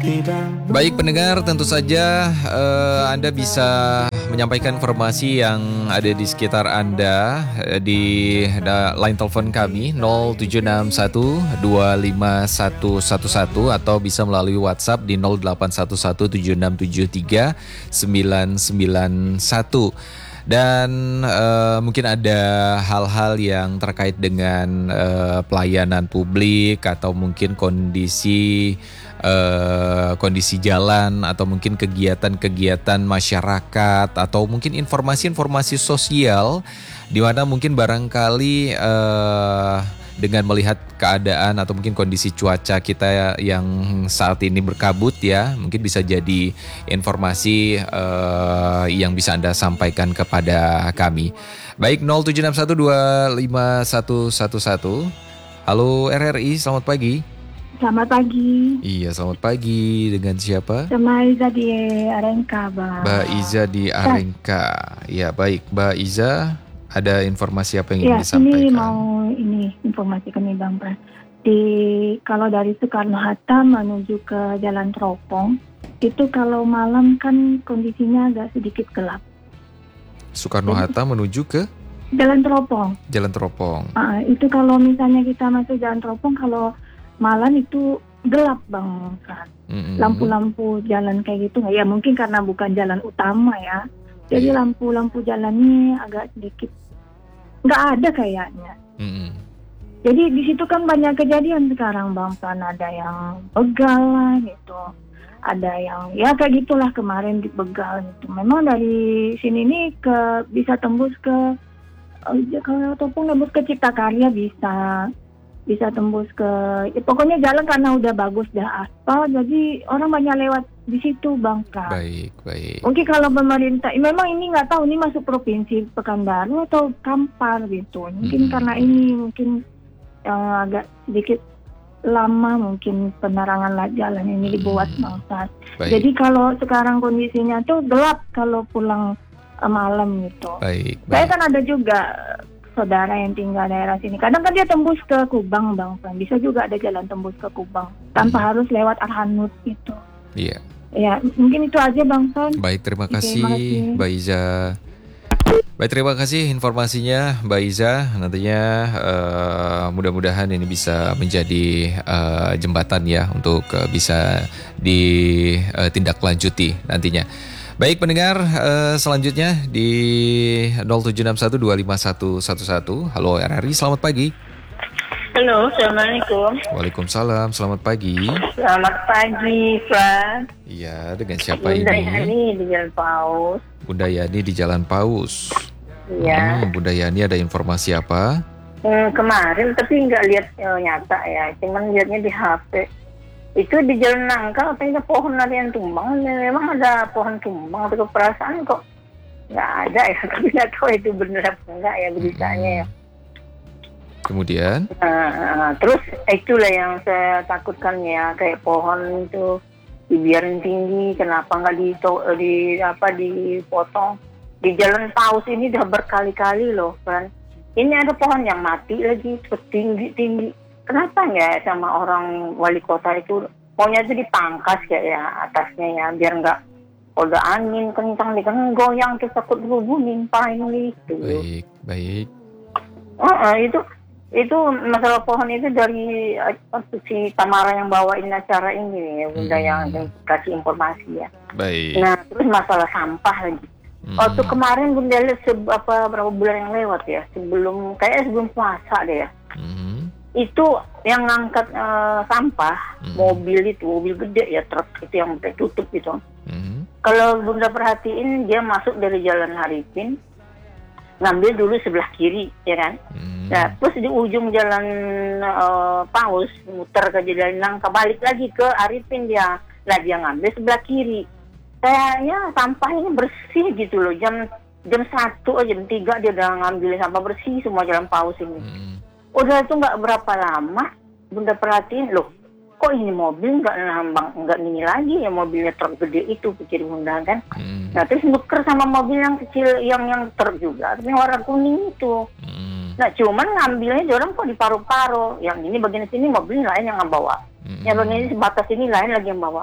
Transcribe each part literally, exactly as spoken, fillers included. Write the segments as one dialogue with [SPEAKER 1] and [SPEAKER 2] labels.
[SPEAKER 1] Baik pendengar, tentu saja uh, Anda bisa menyampaikan informasi yang ada di sekitar Anda uh, di uh, line telepon kami nol tujuh enam satu dua lima satu satu satu atau bisa melalui WhatsApp di nol delapan satu satu tujuh enam tujuh tiga sembilan sembilan satu. Dan uh, mungkin ada hal-hal yang terkait dengan uh, pelayanan publik atau mungkin kondisi uh, kondisi jalan atau mungkin kegiatan-kegiatan masyarakat atau mungkin informasi-informasi sosial di mana mungkin barangkali uh, dengan melihat keadaan atau mungkin kondisi cuaca kita yang saat ini berkabut ya, mungkin bisa jadi informasi uh, yang bisa Anda sampaikan kepada kami. Baik, nol tujuh enam satu dua lima satu satu satu. Halo R R I, selamat pagi.
[SPEAKER 2] Selamat pagi.
[SPEAKER 1] Iya, selamat pagi. Dengan siapa?
[SPEAKER 2] Sama Iza di Arengka, Bang.
[SPEAKER 1] Mbak Iza di Arengka. Ya, baik. Mbak Iza, ada informasi apa yang ingin
[SPEAKER 2] ya,
[SPEAKER 1] disampaikan?
[SPEAKER 2] Ini mau ini informasi ke nih Bang Pras. Di kalau dari Soekarno-Hatta menuju ke Jalan Teropong, itu kalau malam kan kondisinya agak sedikit gelap.
[SPEAKER 1] Soekarno-Hatta menuju ke
[SPEAKER 2] Jalan Teropong.
[SPEAKER 1] Jalan Teropong.
[SPEAKER 2] Uh, itu kalau misalnya kita masuk Jalan Teropong, kalau malam itu gelap Bang Pras. Mm-hmm. Lampu-lampu jalan kayak gitu nggak? Ya mungkin karena bukan jalan utama ya. Jadi yeah. lampu-lampu jalannya agak sedikit nggak ada kayaknya. Mm-hmm. Jadi di situ kan banyak kejadian sekarang Bang Pan, ada yang begal lah gitu, ada yang ya kayak gitulah kemarin di begal gitu. Memang dari sini nih ke bisa tembus ke uh, kalau ataupun tembus ke Cipta Karya bisa, bisa tembus ke ya, pokoknya jalan karena udah bagus dah aspal, jadi orang banyak lewat di situ Bang Pan.
[SPEAKER 1] Baik baik.
[SPEAKER 2] Mungkin kalau pemerintah, memang ini nggak tahu ini masuk provinsi Pekanbaru atau Kampar gitu. Mungkin hmm. karena ini mungkin uh, agak sedikit lama mungkin penerangan jalan ini hmm. dibuat Bang. Jadi kalau sekarang kondisinya tuh gelap kalau pulang uh, malam gitu.
[SPEAKER 1] Baik, baik.
[SPEAKER 2] Saya kan ada juga saudara yang tinggal daerah sini. Kadang kan dia tembus ke Kubang Bang. Bisa juga ada jalan tembus ke Kubang tanpa hmm. harus lewat Arhanud gitu.
[SPEAKER 1] Iya.
[SPEAKER 2] Ya, mungkin itu aja Bang Son.
[SPEAKER 1] Baik, terima kasih,
[SPEAKER 2] Oke, makasih
[SPEAKER 1] Mbak Iza. Baik, terima kasih informasinya Mbak Iza. Nantinya uh, mudah-mudahan ini bisa menjadi uh, jembatan ya untuk uh, bisa ditindaklanjuti uh, nantinya. Baik pendengar, uh, selanjutnya di nol tujuh enam satu dua lima satu satu satu. Halo R R I, selamat pagi.
[SPEAKER 3] Halo, Assalamualaikum.
[SPEAKER 1] Waalaikumsalam, selamat pagi.
[SPEAKER 3] Selamat pagi, Fran.
[SPEAKER 1] Iya, dengan siapa
[SPEAKER 3] Bunda
[SPEAKER 1] ini?
[SPEAKER 3] Bunda Yani di Jalan Paus.
[SPEAKER 1] Bunda Yani di Jalan Paus.
[SPEAKER 3] Iya.
[SPEAKER 1] Hmm, Bunda Yani ada informasi apa?
[SPEAKER 3] Hmm, kemarin, tapi nggak lihat eh, nyata ya. Cuman lihatnya di H P. Itu di Jalan Nangka, katanya pohon ada yang tumbang. Memang ada pohon tumbang, tapi keperasaan kok nggak ada ya. Tapi nggak tahu itu benar apa enggak ya beritanya ya.
[SPEAKER 1] Kemudian?
[SPEAKER 3] Nah, terus itulah yang saya takutkan ya, kayak pohon itu dibiarin tinggi, kenapa nggak di, di apa dipotong? Di Jalan Paus ini udah berkali-kali loh, kan? Ini ada pohon yang mati lagi, tinggi tinggi. Kenapa ya sama orang wali kota itu pohonnya itu dipangkas kayak ya atasnya ya, biar nggak ada angin kencang, kan goyang terus takut berhubungin paling gitu.
[SPEAKER 1] Baik, baik.
[SPEAKER 3] Oh, uh, itu itu masalah pohon itu dari uh, si Tamara yang bawain acara ini ya, Bunda hmm. yang kasih informasi ya.
[SPEAKER 1] Baik.
[SPEAKER 3] Nah, terus masalah sampah lagi. Hmm. Waktu kemarin Bunda lihat se- apa berapa bulan yang lewat ya, sebelum kayak sebelum puasa deh ya. Hmm. Itu yang ngangkat uh, sampah, hmm. mobil itu, mobil gede ya, truk itu yang tutup gitu. Hmm. Kalau Bunda perhatiin dia masuk dari Jalan Haripin, ngambil dulu sebelah kiri, ya kan? Hmm. Nah, terus di ujung Jalan uh, Paus, muter ke Jalan Nangka, balik lagi ke Arifin dia. Nah, dia ngambil sebelah kiri. Kayaknya sampah ini bersih gitu loh. Jam jam satu aja, jam tiga dia udah ngambil sampah bersih semua Jalan Paus ini. Hmm. Udah itu nggak berapa lama, Bunda perhatiin, loh, kok ini mobil nggak nambang, nggak ini lagi ya mobilnya truk gede itu, pikir Bunda kan. Hmm. Nah terus nuker sama mobil yang kecil, yang yang truk juga, tapi warna kuning itu. Hmm. Nah cuman ngambilnya dia orang kok di paru-paru, yang ini bagian sini mobil lain yang bawa, hmm. yang bagian ini sebatas ini lain lagi yang bawa.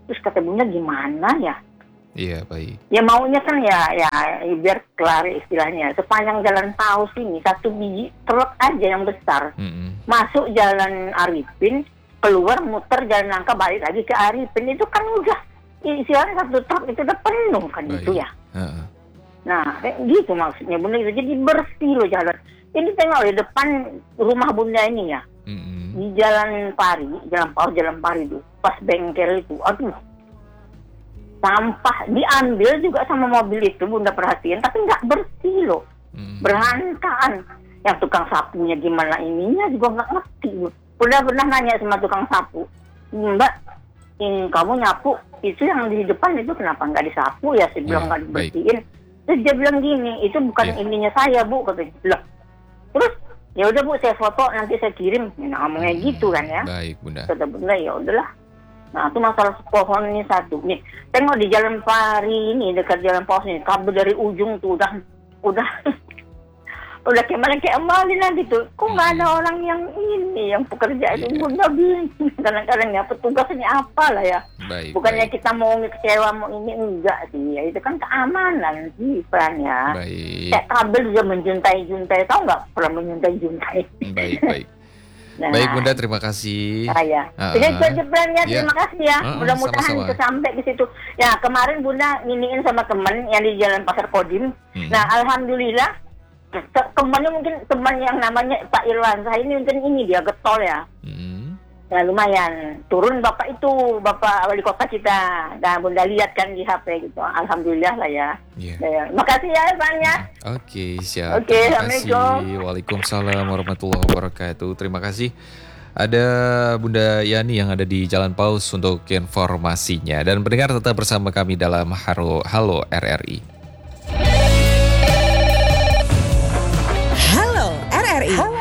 [SPEAKER 3] Terus kata Bunda gimana ya?
[SPEAKER 1] Iya, baik.
[SPEAKER 3] Ya maunya kan ya, ya biar kelar istilahnya. Sepanjang jalan Paus ini satu biji truk aja yang besar. Mm-hmm. Masuk jalan Arifin, keluar muter jalan Nangka balik lagi ke Arifin. Itu kan udah istilahnya satu truk itu udah penuh kan baik. Gitu ya. Uh-uh. Nah, kayak gitu maksudnya Bunda itu. Jadi bersih loh jalan. Ini tengok di depan rumah Bunda ini ya. Mm-hmm. Di Jalan Pari, Jalan Paus, Jalan Pari itu. Pas bengkel itu, aduh. Sampah diambil juga sama mobil itu, Bunda perhatiin, tapi nggak bersih loh, hmm. berantakan. Yang tukang sapunya gimana ininya juga nggak ngerti. Bunda pernah nanya sama tukang sapu, Mbak, ini kamu nyapu itu yang di depan itu kenapa nggak disapu ya? Saya bilang nggak dibersihin. Terus dia bilang gini, itu bukan yeah. ininya saya Bu, katanya. Loh, terus ya udah Bu, saya foto nanti saya kirim. Nah, ngomongnya hmm. gitu kan ya.
[SPEAKER 1] Baik Bunda.
[SPEAKER 3] Kata Bunda ya udahlah. Nah, itu masalah pohon ini satu. Nih, tengok di Jalan Pari ini, dekat Jalan Paus ini, kabel dari ujung tuh udah, udah, udah kayak mana kayak emalin nanti tuh. Kok nggak ada orang yang ini, yang pekerja itu yeah. Bunda bingung. Kadang-kadang ya petugasnya apa lah ya.
[SPEAKER 1] Baik,
[SPEAKER 3] bukannya
[SPEAKER 1] baik.
[SPEAKER 3] Kita mau kecewa mau ini enggak sih. Ya itu kan keamanan sih perannya.
[SPEAKER 1] Baik.
[SPEAKER 3] Kayak kabel juga menjuntai-juntai, tahu nggak? Pernah menjuntai-juntai.
[SPEAKER 1] Baik, baik. Nah, baik Bunda, terima kasih.
[SPEAKER 3] Ah, ya.
[SPEAKER 1] Uh,
[SPEAKER 3] Jadi itu aja ya, terima
[SPEAKER 1] ya.
[SPEAKER 3] kasih ya.
[SPEAKER 1] Uh,
[SPEAKER 3] Mudah-mudahan
[SPEAKER 1] sama-sama.
[SPEAKER 3] itu sampai ke situ. Ya kemarin Bunda nginiin sama teman yang di Jalan Pasar Kodim. Hmm. Nah alhamdulillah temannya mungkin teman yang namanya Pak Irwan. Saya ini mungkin ini dia getol ya. Hmm. Ya lumayan. Turun Bapak itu, Bapak Wali Kota kita. Nah Bunda lihat kan di H P gitu. Alhamdulillah lah ya. Yeah. Ya, makasih ya Pak ya.
[SPEAKER 1] Oke, okay, siap.
[SPEAKER 3] Oke, okay,
[SPEAKER 1] Assalamualaikum. Waalaikumsalam warahmatullahi wabarakatuh. Terima kasih. Ada Bunda Yani yang ada di Jalan Paus untuk informasinya. Dan pendengar tetap bersama kami dalam Halo, Halo R R I.
[SPEAKER 4] Halo R R I. Halo.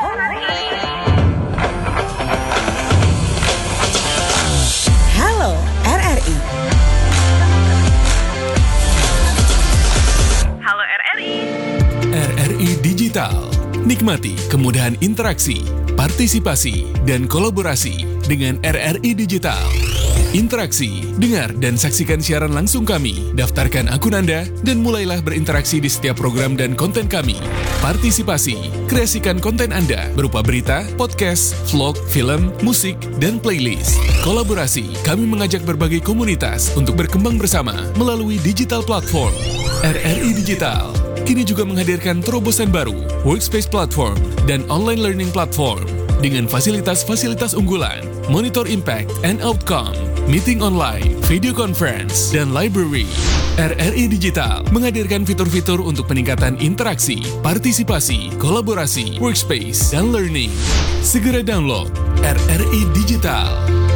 [SPEAKER 5] Digital. Nikmati kemudahan interaksi, partisipasi, dan kolaborasi dengan R R I Digital. Interaksi, dengar dan saksikan siaran langsung kami, daftarkan akun Anda, dan mulailah berinteraksi di setiap program dan konten kami. Partisipasi, kreasikan konten Anda berupa berita, podcast, vlog, film, musik, dan playlist. Kolaborasi, kami mengajak berbagai komunitas untuk berkembang bersama melalui digital platform. R R I Digital kini juga menghadirkan terobosan baru, workspace platform, dan online learning platform dengan fasilitas-fasilitas unggulan, monitor impact and outcome, meeting online, video conference, dan library. R R I Digital menghadirkan fitur-fitur untuk peningkatan interaksi, partisipasi, kolaborasi, workspace, dan learning. Segera download R R I Digital.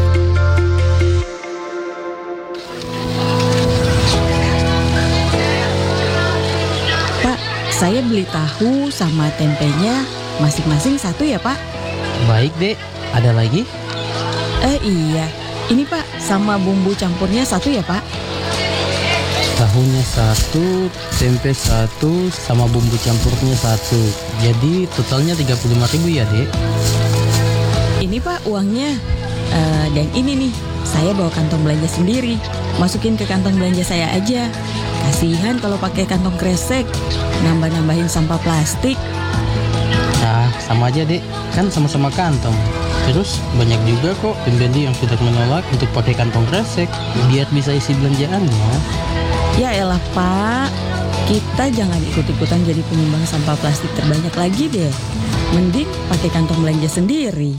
[SPEAKER 4] Saya beli tahu sama tempenya masing-masing satu ya Pak.
[SPEAKER 6] Baik Dek, ada lagi?
[SPEAKER 4] Eh iya, ini Pak sama bumbu campurnya satu ya Pak.
[SPEAKER 6] Tahunya satu, tempe satu, sama bumbu campurnya satu. Jadi totalnya tiga puluh lima ribu ya Dek.
[SPEAKER 4] Ini Pak uangnya. uh, Dan ini nih, saya bawa kantong belanja sendiri. Masukin ke kantong belanja saya aja. Kasihan kalau pakai kantong kresek, nambah-nambahin sampah plastik.
[SPEAKER 6] Nah, sama aja Dek, kan sama-sama kantong. Terus banyak juga kok pembeli yang sudah menolak untuk pakai kantong kresek, biar bisa isi belanjaannya.
[SPEAKER 4] Ya elah Pak, kita jangan ikut-ikutan jadi penyumbang sampah plastik terbanyak lagi deh. Mending pakai kantong belanja sendiri.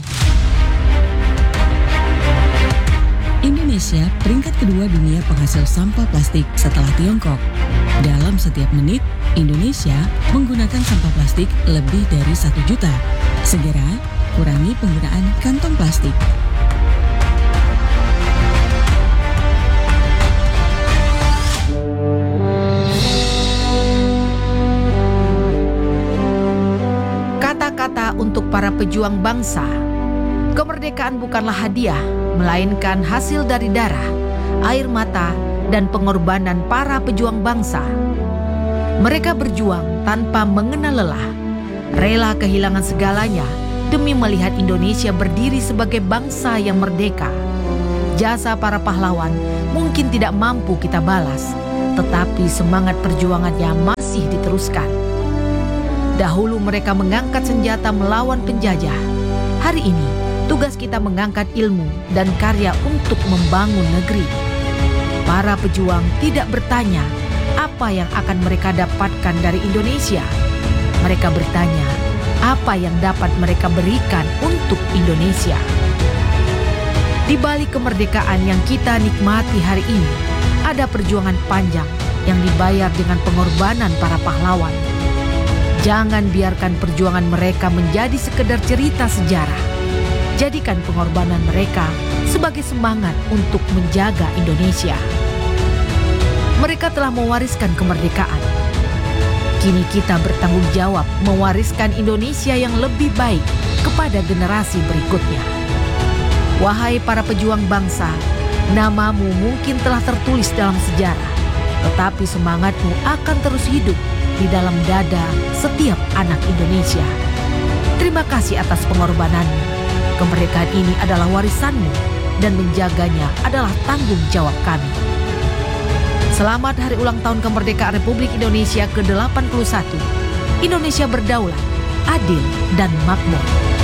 [SPEAKER 4] Indonesia peringkat kedua dunia penghasil sampah plastik setelah Tiongkok. Dalam setiap menit, Indonesia menggunakan sampah plastik lebih dari satu juta. Segera kurangi penggunaan kantong plastik.
[SPEAKER 7] Kata-kata untuk para pejuang bangsa. Kemerdekaan bukanlah hadiah, melainkan hasil dari darah, air mata, dan pengorbanan para pejuang bangsa. Mereka berjuang tanpa mengenal lelah, rela kehilangan segalanya demi melihat Indonesia berdiri sebagai bangsa yang merdeka. Jasa para pahlawan mungkin tidak mampu kita balas, tetapi semangat perjuangannya masih diteruskan. Dahulu mereka mengangkat senjata melawan penjajah. Hari ini, tugas kita mengangkat ilmu dan karya untuk membangun negeri. Para pejuang tidak bertanya apa yang akan mereka dapatkan dari Indonesia. Mereka bertanya apa yang dapat mereka berikan untuk Indonesia. Di balik kemerdekaan yang kita nikmati hari ini, ada perjuangan panjang yang dibayar dengan pengorbanan para pahlawan. Jangan biarkan perjuangan mereka menjadi sekedar cerita sejarah. Jadikan pengorbanan mereka sebagai semangat untuk menjaga Indonesia. Mereka telah mewariskan kemerdekaan. Kini kita bertanggung jawab mewariskan Indonesia yang lebih baik kepada generasi berikutnya. Wahai para pejuang bangsa, namamu mungkin telah tertulis dalam sejarah, tetapi semangatmu akan terus hidup di dalam dada setiap anak Indonesia. Terima kasih atas pengorbananmu. Kemerdekaan ini adalah warisanmu dan menjaganya adalah tanggung jawab kami. Selamat Hari Ulang Tahun Kemerdekaan Republik Indonesia ke delapan puluh satu. Indonesia berdaulat, adil, dan makmur.